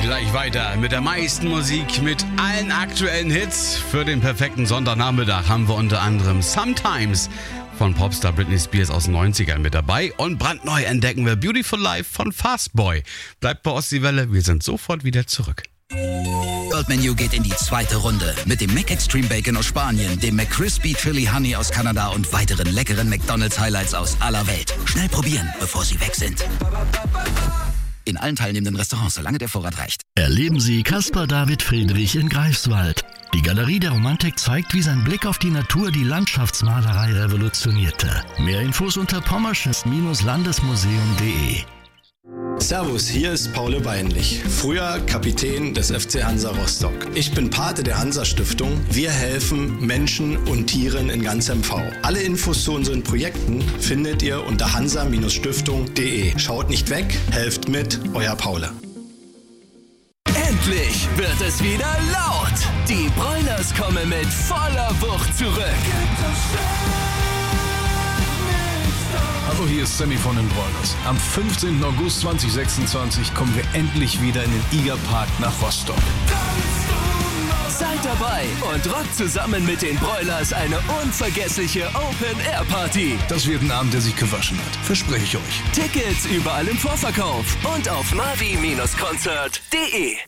Gleich weiter mit der meisten Musik, mit allen aktuellen Hits. Für den perfekten Sonntagnachmittag haben wir unter anderem Sometimes von Popstar Britney Spears aus den 90ern mit dabei. Und brandneu entdecken wir Beautiful Life von Fastboy. Bleibt bei Ostseewelle, wir sind sofort wieder zurück. World Menu geht in die zweite Runde mit dem McExtreme Bacon aus Spanien, dem McCrispy Chili Honey aus Kanada und weiteren leckeren McDonald's Highlights aus aller Welt. Schnell probieren, bevor sie weg sind. In allen teilnehmenden Restaurants, solange der Vorrat reicht. Erleben Sie Caspar David Friedrich in Greifswald. Die Galerie der Romantik zeigt, wie sein Blick auf die Natur die Landschaftsmalerei revolutionierte. Mehr Infos unter pommerschen-landesmuseum.de. Servus, hier ist Paul Weinlich, früher Kapitän des FC Hansa Rostock. Ich bin Pate der Hansa-Stiftung. Wir helfen Menschen und Tieren in ganz MV. Alle Infos zu unseren Projekten findet ihr unter hansa-stiftung.de. Schaut nicht weg, helft mit, euer Paul. Endlich wird es wieder laut. Die Broilers kommen mit voller Wucht zurück. Hallo, hier ist Sammy von den Broilers. Am 15. August 2026 kommen wir endlich wieder in den Igerpark nach Rostock. Seid dabei und rockt zusammen mit den Broilers eine unvergessliche Open-Air-Party. Das wird ein Abend, der sich gewaschen hat. Verspreche ich euch. Tickets überall im Vorverkauf und auf mavi-konzert.de.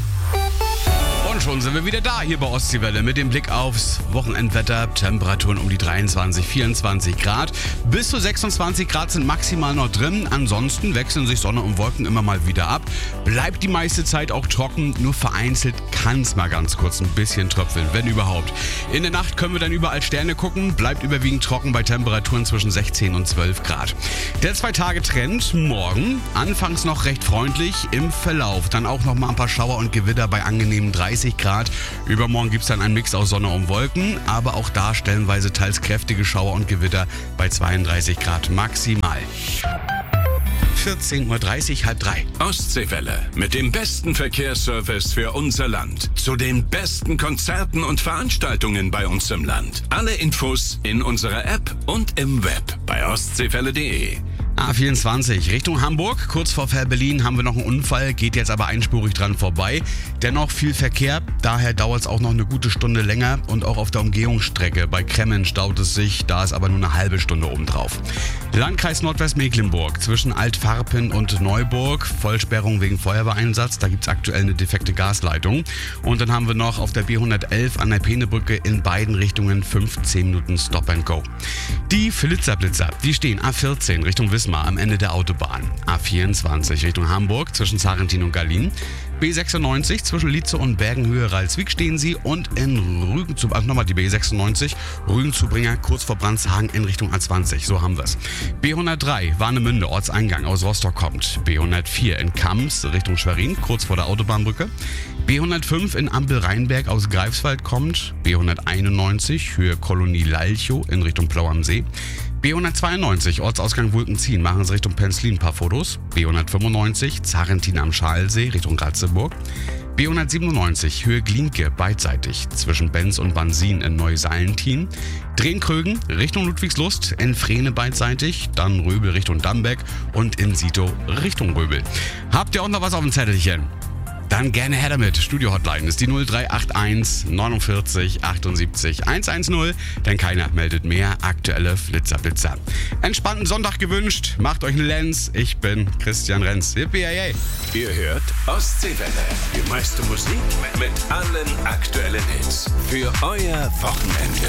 Und schon sind wir wieder da hier bei Ostseewelle mit dem Blick aufs Wochenendwetter. Temperaturen um die 23, 24 Grad. Bis zu 26 Grad sind maximal noch drin. Ansonsten wechseln sich Sonne und Wolken immer mal wieder ab. Bleibt die meiste Zeit auch trocken. Nur vereinzelt kann es mal ganz kurz ein bisschen tröpfeln, wenn überhaupt. In der Nacht können wir dann überall Sterne gucken. Bleibt überwiegend trocken bei Temperaturen zwischen 16 und 12 Grad. Der 2-Tage-Trend morgen. Anfangs noch recht freundlich. Im Verlauf dann auch noch mal ein paar Schauer und Gewitter bei angenehmen 30 Grad. Übermorgen gibt es dann einen Mix aus Sonne und Wolken, aber auch da stellenweise teils kräftige Schauer und Gewitter bei 32 Grad maximal. 14.30 Uhr, halb drei. Ostseewelle mit dem besten Verkehrsservice für unser Land. Zu den besten Konzerten und Veranstaltungen bei uns im Land. Alle Infos in unserer App und im Web bei ostseewelle.de. A24 Richtung Hamburg, kurz vor Berlin haben wir noch einen Unfall, geht jetzt aber einspurig dran vorbei. Dennoch viel Verkehr, daher dauert es auch noch eine gute Stunde länger und auch auf der Umgehungsstrecke bei Kremmen staut es sich, da ist aber nur eine halbe Stunde obendrauf. Landkreis Nordwestmecklenburg zwischen Altfarpen und Neuburg, Vollsperrung wegen Feuerwehreinsatz, da gibt es aktuell eine defekte Gasleitung. Und dann haben wir noch auf der B111 an der Peenebrücke in beiden Richtungen 15 Minuten Stop and Go. Die Flitzer-Blitzer, die stehen A14 Richtung Wismar am Ende der Autobahn. A24 Richtung Hamburg zwischen Sarrentin und Gallien. B96 zwischen Lietze und Bergenhöhe-Ralswiek stehen sie und in nochmal die B96 Rügen-Zubringer kurz vor Brandshagen in Richtung A20. So haben wir es. B103 Warnemünde, Ortseingang aus Rostock kommt. B104 in Kams Richtung Schwerin kurz vor der Autobahnbrücke. B105 in Ampel-Rheinberg aus Greifswald kommt. B191 Höhe Kolonie Lalchow in Richtung Plau am See. B192 Ortsausgang Wulkenziehen, machen Sie Richtung Penzlin ein paar Fotos. B195 Zarrentin am Schalsee Richtung Ratzeburg. B197 Höhe Glienke beidseitig zwischen Benz und Bansin in Neusallentin. Drehkrögen Richtung Ludwigslust, in Frehne beidseitig, dann Röbel Richtung Dambeck und in Sito Richtung Röbel. Habt ihr auch noch was auf dem Zettelchen? Dann gerne her damit. Studio-Hotline ist die 0381 49 78 110, denn keiner meldet mehr aktuelle Flitzer-Blitzer. Entspannten Sonntag gewünscht, macht euch einen Lenz. Ich bin Christian Renz. Yippie, Ihr hört Ostseewelle. Die meiste Musik mit allen aktuellen Hits. Für euer Wochenende.